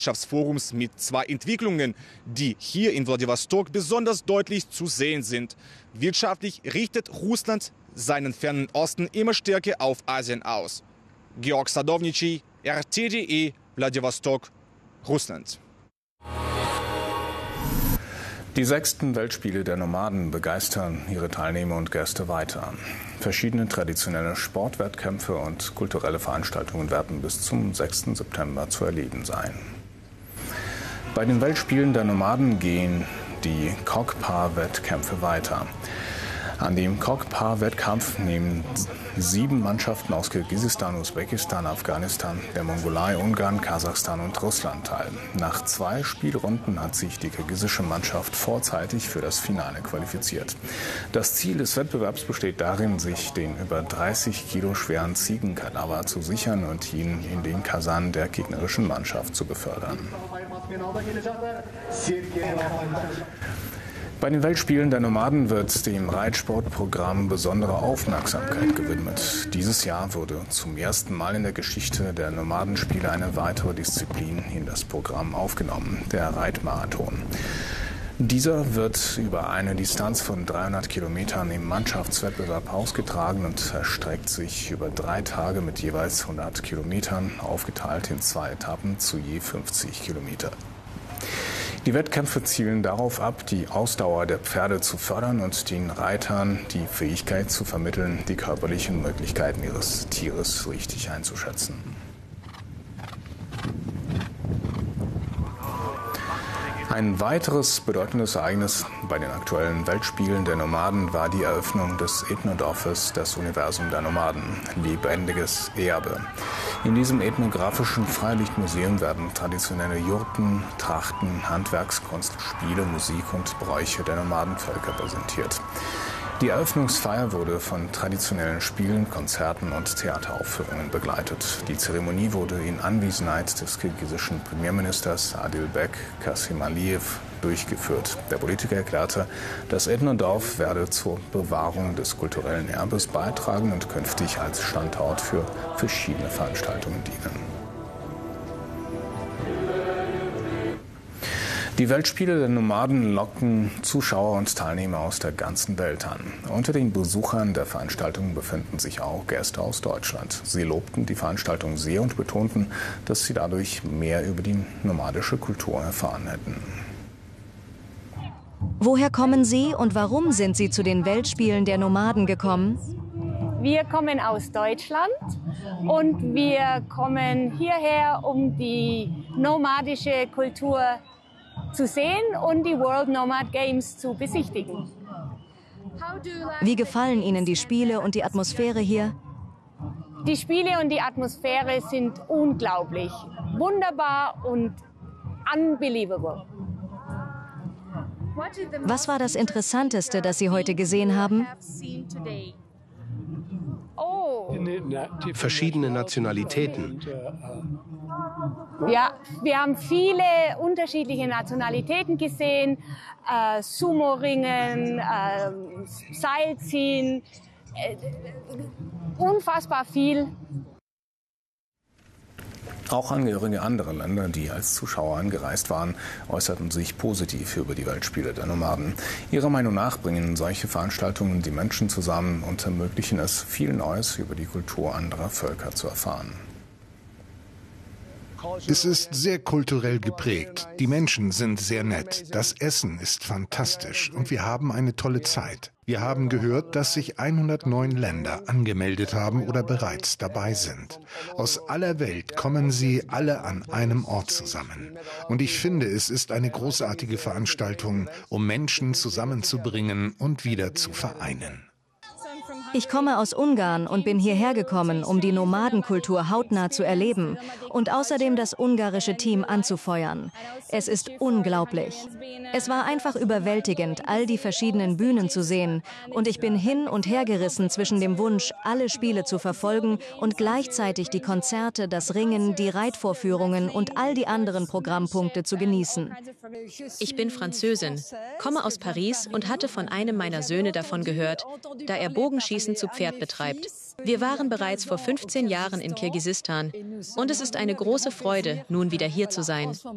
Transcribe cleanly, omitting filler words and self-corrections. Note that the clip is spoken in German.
Wirtschaftsforums mit zwei Entwicklungen, die hier in Wladiwostok besonders deutlich zu sehen sind. Wirtschaftlich richtet Russland seinen fernen Osten immer stärker auf Asien aus. Georg Sadovnicy, RT.de, Wladiwostok, Russland. Die 6. Weltspiele der Nomaden begeistern ihre Teilnehmer und Gäste weiter. Verschiedene traditionelle Sportwettkämpfe und kulturelle Veranstaltungen werden bis zum 6. September zu erleben sein. Bei den Weltspielen der Nomaden gehen die Kokpa-Wettkämpfe weiter. An dem Kokpa-Wettkampf nehmen 7 Mannschaften aus Kirgisistan, Usbekistan, Afghanistan, der Mongolei, Ungarn, Kasachstan und Russland teil. Nach 2 Spielrunden hat sich die kirgisische Mannschaft vorzeitig für das Finale qualifiziert. Das Ziel des Wettbewerbs besteht darin, sich den über 30 Kilo schweren Ziegenkadaver zu sichern und ihn in den Kasan der gegnerischen Mannschaft zu befördern. Bei den Weltspielen der Nomaden wird dem Reitsportprogramm besondere Aufmerksamkeit gewidmet. Dieses Jahr wurde zum ersten Mal in der Geschichte der Nomadenspiele eine weitere Disziplin in das Programm aufgenommen, der Reitmarathon. Dieser wird über eine Distanz von 300 Kilometern im Mannschaftswettbewerb ausgetragen und erstreckt sich über 3 Tage mit jeweils 100 Kilometern, aufgeteilt in 2 Etappen zu je 50 Kilometer. Die Wettkämpfe zielen darauf ab, die Ausdauer der Pferde zu fördern und den Reitern die Fähigkeit zu vermitteln, die körperlichen Möglichkeiten ihres Tieres richtig einzuschätzen. Ein weiteres bedeutendes Ereignis bei den aktuellen Weltspielen der Nomaden war die Eröffnung des Ethnodorfes, das Universum der Nomaden, lebendiges Erbe. In diesem ethnografischen Freilichtmuseum werden traditionelle Jurten, Trachten, Handwerkskunst, Spiele, Musik und Bräuche der Nomadenvölker präsentiert. Die Eröffnungsfeier wurde von traditionellen Spielen, Konzerten und Theateraufführungen begleitet. Die Zeremonie wurde in Anwesenheit des kirgisischen Premierministers Adilbek Kasimaliyev durchgeführt. Der Politiker erklärte, das Ethnodorf werde zur Bewahrung des kulturellen Erbes beitragen und künftig als Standort für verschiedene Veranstaltungen dienen. Die Weltspiele der Nomaden locken Zuschauer und Teilnehmer aus der ganzen Welt an. Unter den Besuchern der Veranstaltung befinden sich auch Gäste aus Deutschland. Sie lobten die Veranstaltung sehr und betonten, dass sie dadurch mehr über die nomadische Kultur erfahren hätten. Woher kommen Sie und warum sind Sie zu den Weltspielen der Nomaden gekommen? Wir kommen aus Deutschland und wir kommen hierher, um die nomadische Kultur zu sehen und die World Nomad Games zu besichtigen. Wie gefallen Ihnen die Spiele und die Atmosphäre hier? Die Spiele und die Atmosphäre sind unglaublich, wunderbar und unbelievable. Was war das Interessanteste, das Sie heute gesehen haben? Verschiedene Nationalitäten. Ja, wir haben viele unterschiedliche Nationalitäten gesehen, Sumo-Ringen, Seilziehen, unfassbar viel. Auch Angehörige anderer Länder, die als Zuschauer angereist waren, äußerten sich positiv über die Weltspiele der Nomaden. Ihrer Meinung nach bringen solche Veranstaltungen die Menschen zusammen und ermöglichen es, viel Neues über die Kultur anderer Völker zu erfahren. Es ist sehr kulturell geprägt. Die Menschen sind sehr nett. Das Essen ist fantastisch und wir haben eine tolle Zeit. Wir haben gehört, dass sich 109 Länder angemeldet haben oder bereits dabei sind. Aus aller Welt kommen sie alle an einem Ort zusammen. Und ich finde, es ist eine großartige Veranstaltung, um Menschen zusammenzubringen und wieder zu vereinen. Ich komme aus Ungarn und bin hierher gekommen, um die Nomadenkultur hautnah zu erleben und außerdem das ungarische Team anzufeuern. Es ist unglaublich. Es war einfach überwältigend, all die verschiedenen Bühnen zu sehen. Und ich bin hin und her gerissen zwischen dem Wunsch, alle Spiele zu verfolgen und gleichzeitig die Konzerte, das Ringen, die Reitvorführungen und all die anderen Programmpunkte zu genießen. Ich bin Französin, komme aus Paris und hatte von einem meiner Söhne davon gehört, da er Bogenschießen zu Pferd betreibt. Wir waren bereits vor 15 Jahren in Kirgisistan und es ist eine große Freude, nun wieder hier zu sein.